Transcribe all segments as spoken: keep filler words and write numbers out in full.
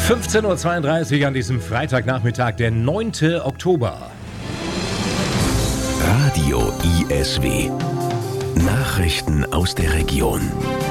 fünfzehn Uhr zweiunddreißig an diesem Freitagnachmittag, der neunten Oktober. Radio I S W. Nachrichten aus der Region.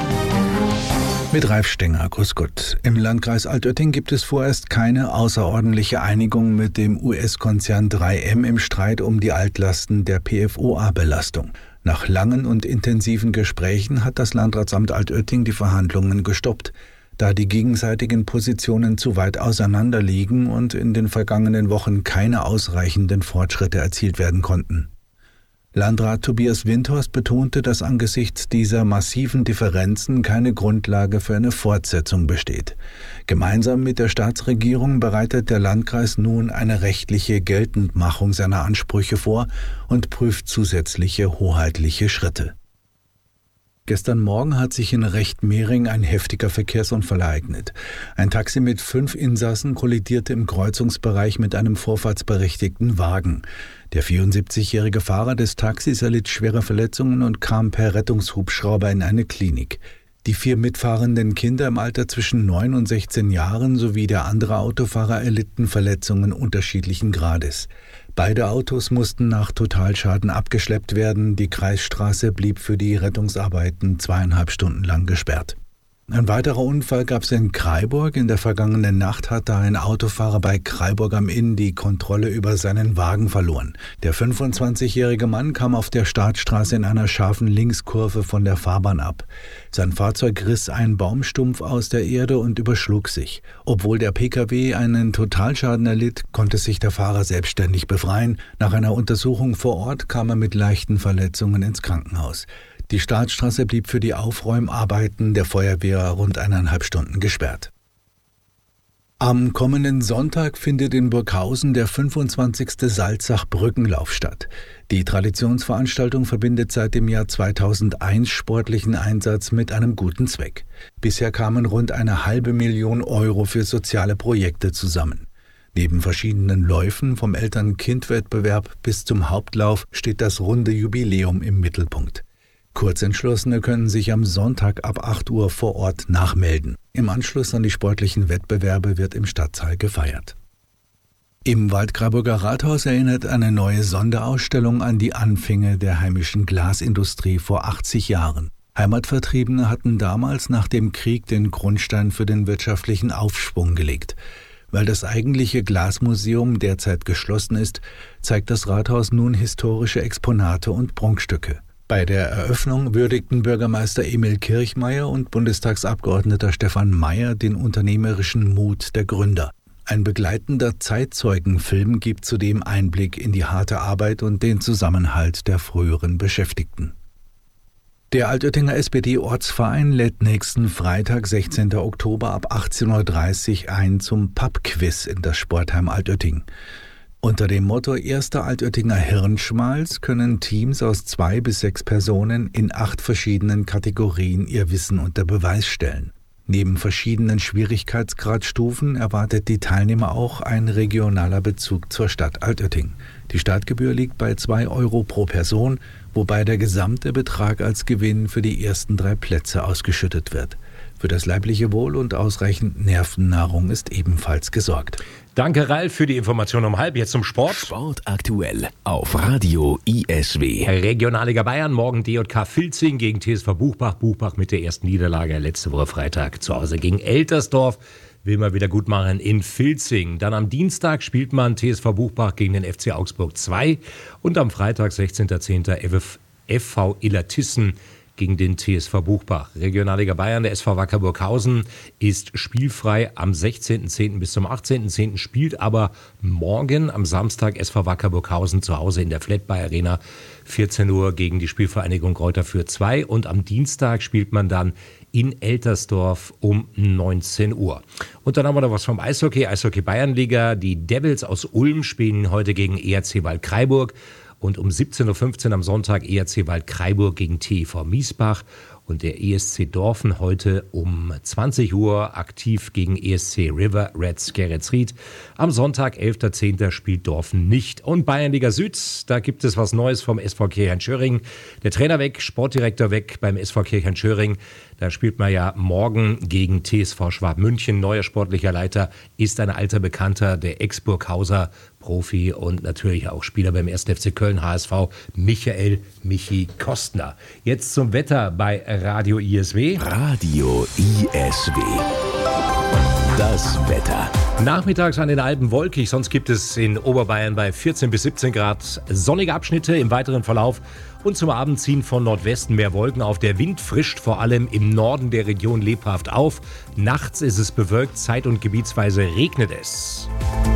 Mit Ralf Stenger, grüß Gott. Im Landkreis Altötting gibt es vorerst keine außerordentliche Einigung mit dem U S-Konzern drei M im Streit um die Altlasten der P F O A-Belastung. Nach langen und intensiven Gesprächen hat das Landratsamt Altötting die Verhandlungen gestoppt, da die gegenseitigen Positionen zu weit auseinander liegen und in den vergangenen Wochen keine ausreichenden Fortschritte erzielt werden konnten. Landrat Tobias Windhorst betonte, dass angesichts dieser massiven Differenzen keine Grundlage für eine Fortsetzung besteht. Gemeinsam mit der Staatsregierung bereitet der Landkreis nun eine rechtliche Geltendmachung seiner Ansprüche vor und prüft zusätzliche hoheitliche Schritte. Gestern Morgen hat sich in Rechtmehring ein heftiger Verkehrsunfall ereignet. Ein Taxi mit fünf Insassen kollidierte im Kreuzungsbereich mit einem vorfahrtsberechtigten Wagen. Der vierundsiebzigjährige Fahrer des Taxis erlitt schwere Verletzungen und kam per Rettungshubschrauber in eine Klinik. Die vier mitfahrenden Kinder im Alter zwischen neun und sechzehn Jahren sowie der andere Autofahrer erlitten Verletzungen unterschiedlichen Grades. Beide Autos mussten nach Totalschaden abgeschleppt werden. Die Kreisstraße blieb für die Rettungsarbeiten zweieinhalb Stunden lang gesperrt. Ein weiterer Unfall gab es in Kraiburg. In der vergangenen Nacht hatte ein Autofahrer bei Kraiburg am Inn die Kontrolle über seinen Wagen verloren. Der fünfundzwanzigjährige Mann kam auf der Startstraße in einer scharfen Linkskurve von der Fahrbahn ab. Sein Fahrzeug riss einen Baumstumpf aus der Erde und überschlug sich. Obwohl der Pkw einen Totalschaden erlitt, konnte sich der Fahrer selbstständig befreien. Nach einer Untersuchung vor Ort kam er mit leichten Verletzungen ins Krankenhaus. Die Startstraße blieb für die Aufräumarbeiten der Feuerwehr rund eineinhalb Stunden gesperrt. Am kommenden Sonntag findet in Burghausen der fünfundzwanzigste Salzach-Brückenlauf statt. Die Traditionsveranstaltung verbindet seit dem Jahr zweitausendeins sportlichen Einsatz mit einem guten Zweck. Bisher kamen rund eine halbe Million Euro für soziale Projekte zusammen. Neben verschiedenen Läufen vom Eltern-Kind-Wettbewerb bis zum Hauptlauf steht das runde Jubiläum im Mittelpunkt. Kurzentschlossene können sich am Sonntag ab acht Uhr vor Ort nachmelden. Im Anschluss an die sportlichen Wettbewerbe wird im Stadtsaal gefeiert. Im Waldkraiburger Rathaus erinnert eine neue Sonderausstellung an die Anfänge der heimischen Glasindustrie vor achtzig Jahren. Heimatvertriebene hatten damals nach dem Krieg den Grundstein für den wirtschaftlichen Aufschwung gelegt. Weil das eigentliche Glasmuseum derzeit geschlossen ist, zeigt das Rathaus nun historische Exponate und Prunkstücke. Bei der Eröffnung würdigten Bürgermeister Emil Kirchmeier und Bundestagsabgeordneter Stefan Mayer den unternehmerischen Mut der Gründer. Ein begleitender Zeitzeugenfilm gibt zudem Einblick in die harte Arbeit und den Zusammenhalt der früheren Beschäftigten. Der Altöttinger S P D-Ortsverein lädt nächsten Freitag, sechzehnten Oktober ab achtzehn Uhr dreißig ein zum Pub-Quiz in das Sportheim Altötting. Unter dem Motto Erster Altöttinger Hirnschmalz können Teams aus zwei bis sechs Personen in acht verschiedenen Kategorien ihr Wissen unter Beweis stellen. Neben verschiedenen Schwierigkeitsgradstufen erwartet die Teilnehmer auch ein regionaler Bezug zur Stadt Altötting. Die Startgebühr liegt bei zwei Euro pro Person, wobei der gesamte Betrag als Gewinn für die ersten drei Plätze ausgeschüttet wird. Für das leibliche Wohl und ausreichend Nervennahrung ist ebenfalls gesorgt. Danke, Ralf, für die Information um halb. Jetzt zum Sport. Sport aktuell auf Radio I S W. Regionalliga Bayern, morgen D J K Vilzing gegen T S V Buchbach. Buchbach mit der ersten Niederlage letzte Woche Freitag zu Hause gegen Eltersdorf. Will man wieder gut machen in Vilzing. Dann am Dienstag spielt man T S V Buchbach gegen den F C Augsburg zwei. Und am Freitag, sechzehnten zehnten F V Illertissen gegen den T S V Buchbach. Regionalliga Bayern, der S V Wacker Burghausen ist spielfrei am sechzehnten zehnten bis zum achtzehnten zehnten, spielt aber morgen am Samstag S V Wacker Burghausen zu Hause in der Flatbuy Arena vierzehn Uhr gegen die Spielvereinigung Greuther Fürth zwei und am Dienstag spielt man dann in Eltersdorf um neunzehn Uhr. Und dann haben wir noch was vom Eishockey, Eishockey Bayernliga. Die Devils aus Ulm spielen heute gegen E R C Waldkraiburg. Und um siebzehn Uhr fünfzehn am Sonntag E R C Waldkraiburg gegen T E V Miesbach. und der E S C Dorfen heute um zwanzig Uhr aktiv gegen E S C River Reds Geretsried. Am Sonntag, elfter zehnter spielt Dorfen nicht. Und Bayernliga Süd, da gibt es was Neues vom S V Kirchheim-Schöring. Der Trainer weg, Sportdirektor weg beim S V Kirchheim-Schöring. Da spielt man ja morgen gegen T S V Schwabmünchen. Neuer sportlicher Leiter ist ein alter Bekannter, der Ex-Burghauser Profi und natürlich auch Spieler beim ersten F C Köln H S V, Michael Michi Kostner. Jetzt zum Wetter bei Radio I S W. Radio I S W. Das Wetter. Nachmittags an den Alpen wolkig, sonst gibt es in Oberbayern bei vierzehn bis siebzehn Grad sonnige Abschnitte im weiteren Verlauf. Und zum Abend ziehen von Nordwesten mehr Wolken auf. Der Wind frischt vor allem im Norden der Region lebhaft auf. Nachts ist es bewölkt, zeit- und gebietsweise regnet es.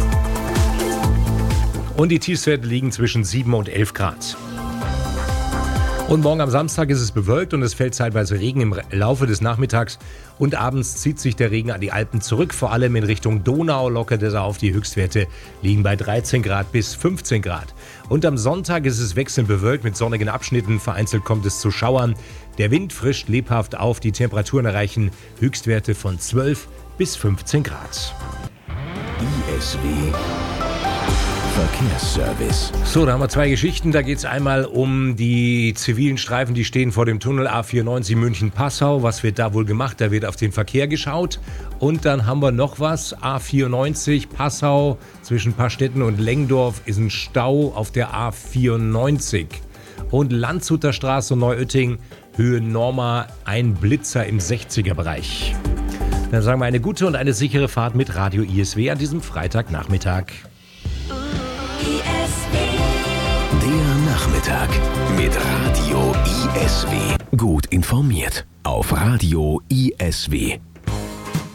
Und die Tiefstwerte liegen zwischen sieben und elf Grad. Und morgen am Samstag ist es bewölkt und es fällt zeitweise Regen im Laufe des Nachmittags. Und abends zieht sich der Regen an die Alpen zurück, vor allem in Richtung Donau lockert es auf. Die Höchstwerte liegen bei dreizehn Grad bis fünfzehn Grad. Und am Sonntag ist es wechselnd bewölkt mit sonnigen Abschnitten. Vereinzelt kommt es zu Schauern. Der Wind frischt lebhaft auf. Die Temperaturen erreichen Höchstwerte von zwölf bis fünfzehn Grad. I S W Verkehrsservice. So, da haben wir zwei Geschichten. Da geht es einmal um die zivilen Streifen, die stehen vor dem Tunnel A vierundneunzig München-Passau. Was wird da wohl gemacht? Da wird auf den Verkehr geschaut. Und dann haben wir noch was. A vierundneunzig Passau zwischen Pastetten und Lengdorf ist ein Stau auf der A vierundneunzig. Und Landshuter Straße und Neuötting, Höhe Norma, ein Blitzer im sechziger-Bereich. Dann sagen wir eine gute und eine sichere Fahrt mit Radio I S W an diesem Freitagnachmittag. Der Nachmittag mit Radio I S W. Gut informiert auf Radio I S W.